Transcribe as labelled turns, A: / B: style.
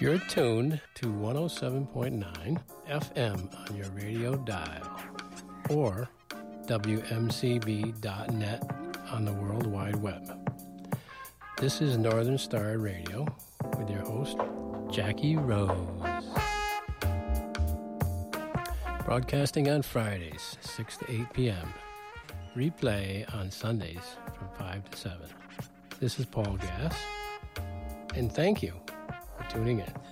A: You're tuned to 107.9 FM on your radio dial or WMCB.net on the World Wide Web. This is Northern Star Radio with your host, Jackie Rose. Broadcasting on Fridays, 6 to 8 p.m. Replay on Sundays from 5 to 7. This is Paul Gass, and thank you for tuning in.